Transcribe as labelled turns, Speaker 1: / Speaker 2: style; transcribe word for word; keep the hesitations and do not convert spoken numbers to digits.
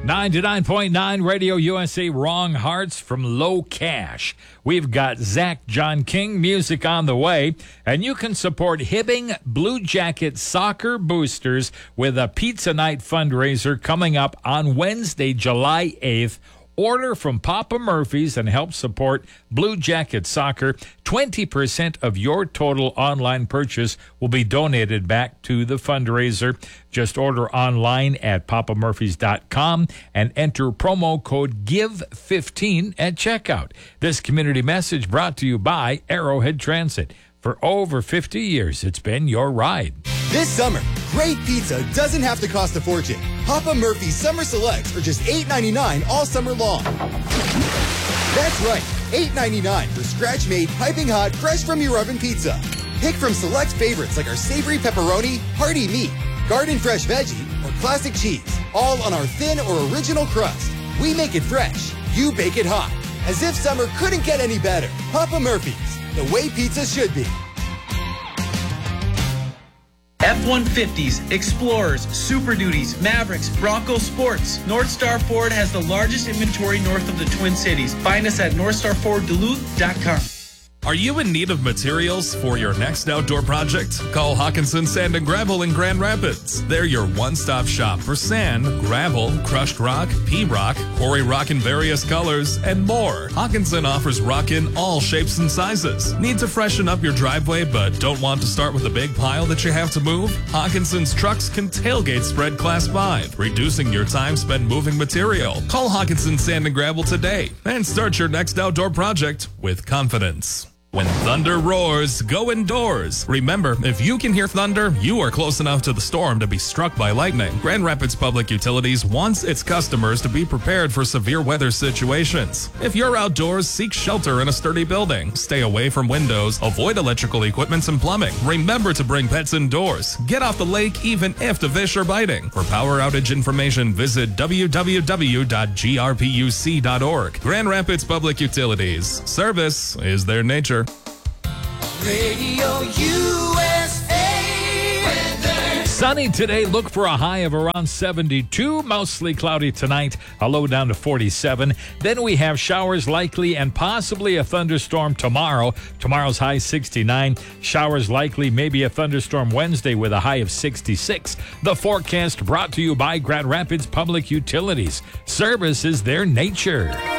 Speaker 1: ninety-nine point nine Radio U S A, Wrong Hearts from Low Cash. We've got Zach John King music on the way, and you can support Hibbing Blue Jacket Soccer Boosters with a Pizza Night fundraiser coming up on Wednesday, July eighth. Order from Papa Murphy's and help support Blue Jacket Soccer. twenty percent of your total online purchase will be donated back to the fundraiser. Just order online at papa murphys dot com and enter promo code give fifteen at checkout. This community message brought to you by Arrowhead Transit. For over fifty years, it's been your ride.
Speaker 2: This summer, great pizza doesn't have to cost a fortune. Papa Murphy's Summer Selects are just eight ninety-nine all summer long. That's right, eight ninety-nine for scratch-made, piping hot, fresh from your oven pizza. Pick from select favorites like our savory pepperoni, hearty meat, garden fresh veggie, or classic cheese, all on our thin or original crust. We make it fresh, you bake it hot. As if summer couldn't get any better. Papa Murphy's, the way pizza should be.
Speaker 3: F one fifties, Explorers, Super Duties, Mavericks, Bronco Sports. North Star Ford has the largest inventory north of the Twin Cities. Find us at north star ford duluth dot com.
Speaker 4: Are you in need of materials for your next outdoor project? Call Hawkinson Sand and Gravel in Grand Rapids. They're your one-stop shop for sand, gravel, crushed rock, pea rock, quarry rock in various colors, and more. Hawkinson offers rock in all shapes and sizes. Need to freshen up your driveway but don't want to start with a big pile that you have to move? Hawkinson's trucks can tailgate spread class five, reducing your time spent moving material. Call Hawkinson Sand and Gravel today and start your next outdoor project with confidence. When thunder roars, go indoors. Remember, if you can hear thunder, you are close enough to the storm to be struck by lightning. Grand Rapids Public Utilities wants its customers to be prepared for severe weather situations. If you're outdoors, seek shelter in a sturdy building. Stay away from windows. Avoid electrical equipment and plumbing. Remember to bring pets indoors. Get off the lake even if the fish are biting. For power outage information, visit w w w dot g r p u c dot org. Grand Rapids Public Utilities. Service is their nature.
Speaker 5: Radio U S A weather.
Speaker 1: Sunny today. Look for a high of around seventy-two. Mostly cloudy tonight. A low down to forty-seven. Then we have showers likely and possibly a thunderstorm tomorrow. Tomorrow's high sixty-nine. Showers likely, maybe a thunderstorm Wednesday with a high of sixty-six. The forecast brought to you by Grand Rapids Public Utilities. Service is their nature.